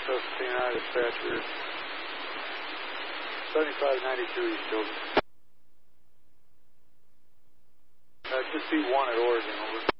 Sustain dispatcher. 7592 East Children. Just see one at Oregon, over.